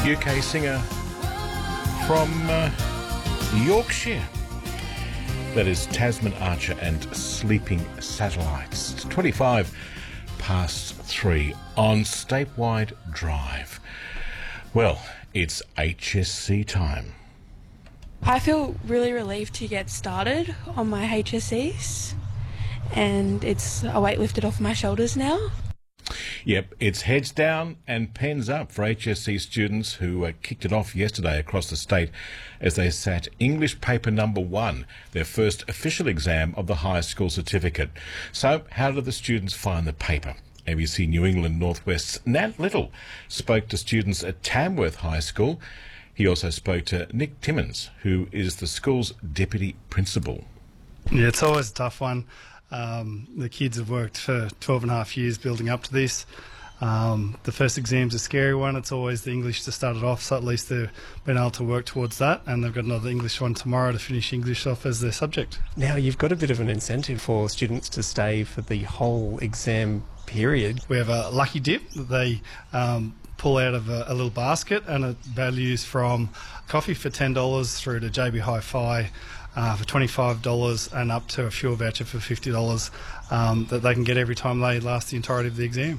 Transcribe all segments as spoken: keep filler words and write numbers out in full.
U K singer from uh, Yorkshire. That is Tasman Archer and Sleeping Satellites. It's twenty-five past three on Statewide Drive. Well, it's H S C time. I feel really relieved to get started on my H S Cs, and it's a weight lifted off my shoulders now. Yep, it's heads down and pens up for H S C students who uh, kicked it off yesterday across the state as they sat English paper number one, their first official exam of the high school certificate. So, how did the students find the paper? A B C New England Northwest's Nat Little spoke to students at Tamworth High School. He also spoke to Nick Timmins, who is the school's deputy principal. Yeah, it's always a tough one. Um, the kids have worked for twelve and a half years building up to this. Um, the first exam's a scary one. It's always the English to start it off, so at least they've been able to work towards that, and they've got another English one tomorrow to finish English off as their subject. Now, you've got a bit of an incentive for students to stay for the whole exam period. We have a lucky dip that they um, pull out of a, a little basket, and it values from coffee for ten dollars through to J B Hi-Fi Uh, for twenty-five dollars and up to a fuel voucher for fifty dollars um, that they can get every time they last the entirety of the exam.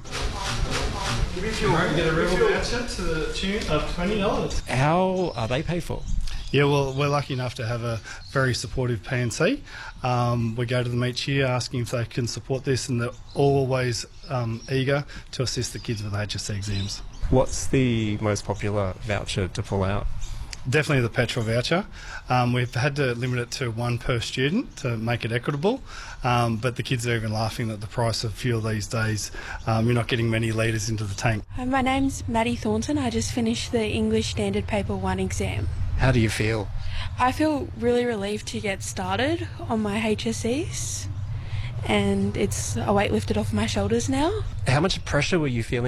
You can get a rebel voucher to the tune of twenty dollars. How are they paid for? Yeah, well, we're lucky enough to have a very supportive P N C. Um, we go to them each year asking if they can support this, and they're always um, eager to assist the kids with H S C exams. What's the most popular voucher to pull out? Definitely the petrol voucher. Um, we've had to limit it to one per student to make it equitable, um, but the kids are even laughing at the price of fuel these days. Um, you're not getting many litres into the tank. Hi, my name's Maddie Thornton. I just finished the English Standard Paper one exam. How do you feel? I feel really relieved to get started on my H S Cs, and it's a weight lifted off my shoulders now. How much pressure were you feeling